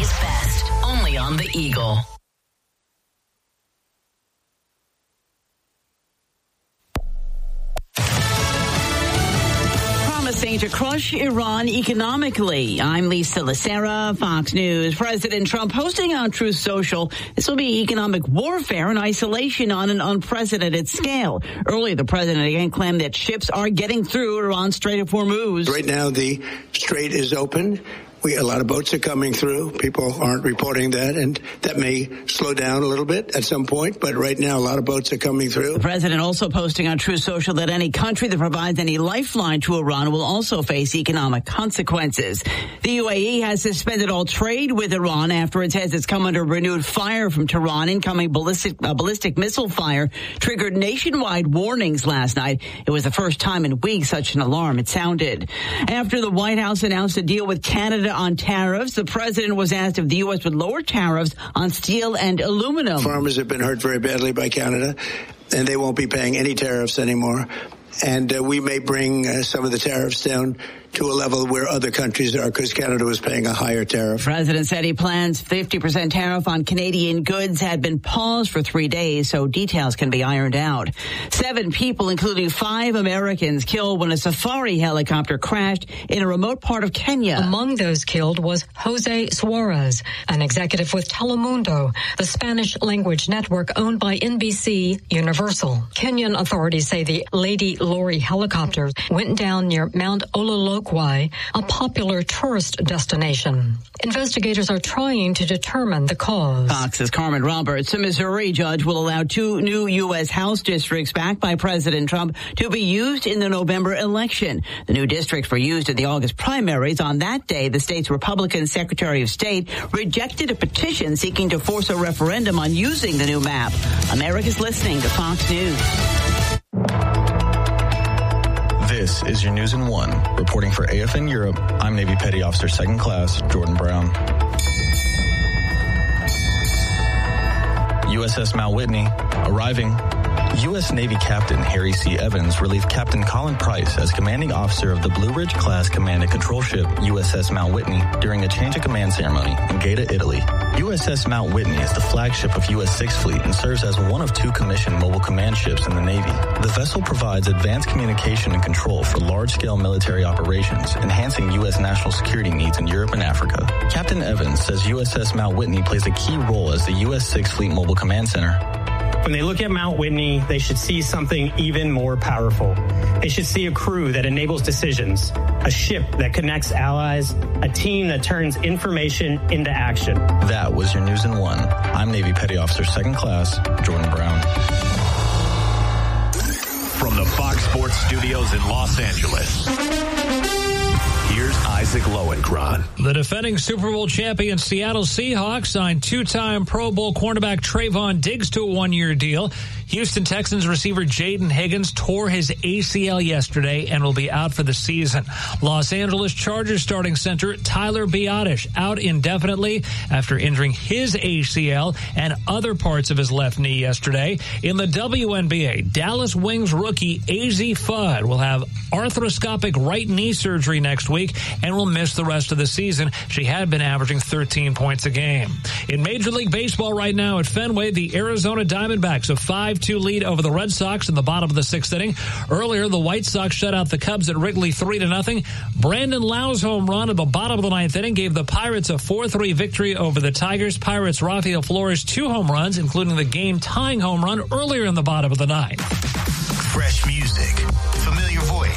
best, only on the Eagle. Promising to crush Iran economically. I'm Lisa Lacera, Fox News. President Trump posting on Truth Social, this will be economic warfare and isolation on an unprecedented scale. Earlier, the president again claimed that ships are getting through Iran's Strait of Hormuz. Right now, the strait is open. A lot of boats are coming through. People aren't reporting that, and that may slow down a little bit at some point, but right now a lot of boats are coming through. The president also posting on Truth Social that any country that provides any lifeline to Iran will also face economic consequences. The UAE has suspended all trade with Iran after it says it's come under renewed fire from Tehran. Incoming ballistic missile fire triggered nationwide warnings last night. It was the first time in weeks such an alarm had sounded. After the White House announced a deal with Canada on tariffs, the president was asked if the U.S. would lower tariffs on steel and aluminum. Farmers have been hurt very badly by Canada, and they won't be paying any tariffs anymore. And we may bring some of the tariffs down to a level where other countries are, because Canada was paying a higher tariff. The president said he plans 50% tariff on Canadian goods had been paused for 3 days, so details can be ironed out. 7 people, including 5 Americans, killed when a safari helicopter crashed in a remote part of Kenya. Among those killed was Jose Suarez, an executive with Telemundo, the Spanish-language network owned by NBC Universal. Kenyan authorities say the Lady Lori helicopter went down near Mount Ololokwe, a popular tourist destination. Investigators are trying to determine the cause. Fox's Carmen Roberts. A Missouri judge will allow 2 new U.S. House districts backed by President Trump to be used in the November election. The new districts were used in the August primaries. On that day, the state's Republican Secretary of State rejected a petition seeking to force a referendum on using the new map. America's listening to Fox News. This is your News in 1. Reporting for AFN Europe, I'm Navy Petty Officer 2nd Class Jordan Brown. USS Mount Whitney arriving. U.S. Navy Captain Harry C. Evans relieved Captain Colin Price as commanding officer of the Blue Ridge-class command and control ship USS Mount Whitney during a change of command ceremony in Gaeta, Italy. USS Mount Whitney is the flagship of U.S. 6th Fleet and serves as one of 2 commissioned mobile command ships in the Navy. The vessel provides advanced communication and control for large-scale military operations, enhancing U.S. national security needs in Europe and Africa. Captain Evans says USS Mount Whitney plays a key role as the U.S. 6th Fleet Mobile Command Center. When they look at Mount Whitney, they should see something even more powerful. They should see a crew that enables decisions, a ship that connects allies, a team that turns information into action. That was your News in 1. I'm Navy Petty Officer 2nd Class Jordan Brown. From the Fox Sports Studios in Los Angeles, here's Isaac Lowenkron. The defending Super Bowl champion Seattle Seahawks signed 2-time Pro Bowl cornerback Trayvon Diggs to a 1-year deal. Houston Texans receiver Jaden Higgins tore his ACL yesterday and will be out for the season. Los Angeles Chargers starting center Tyler Biadasz out indefinitely after injuring his ACL and other parts of his left knee yesterday. In the WNBA, Dallas Wings rookie Azzi Fudd will have arthroscopic right knee surgery next week and will miss the rest of the season. She had been averaging 13 points a game. In Major League Baseball right now at Fenway, the Arizona Diamondbacks a 5-2 lead over the Red Sox in the bottom of the 6th inning. Earlier, the White Sox shut out the Cubs at Wrigley 3-0. Brandon Lau's home run at the bottom of the 9th inning gave the Pirates a 4-3 victory over the Tigers. Pirates Rafael Flores 2 home runs, including the game-tying home run earlier in the bottom of the 9th. Fresh music, familiar voice.